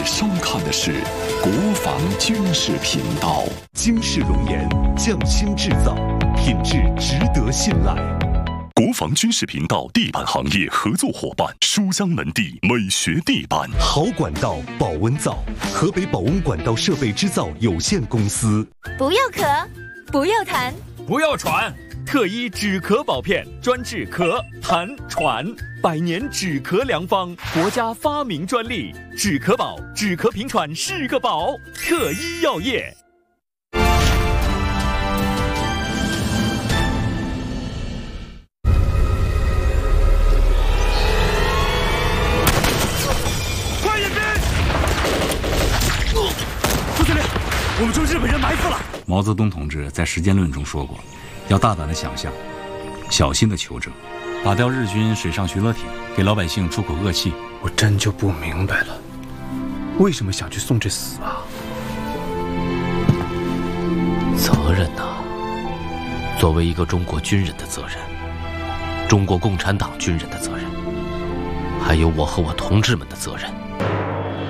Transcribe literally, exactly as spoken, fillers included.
收看的是国防军事频道。 经世容颜，匠心制造，品质值得信赖。 国防军事频道地板行业合作伙伴书香门第美学地板， 好管道保温灶，河北保温管道设备制造有限公司。 不要咳，不要痰， 不要喘。特一止咳宝片，专治咳、痰、喘，百年止咳良方，国家发明专利。止咳宝，止咳平喘是个宝。特一药业。 快点兵！副司令，我们中日本人埋伏了。 毛泽东同志在《时间论》中说过，要大胆的想象，小心的求证，打掉日军水上巡逻艇，给老百姓出口恶气。 我真就不明白了，为什么想去送这死啊？ 责任呐、啊，作为一个中国军人的责任，中国共产党军人的责任，还有我和我同志们的责任。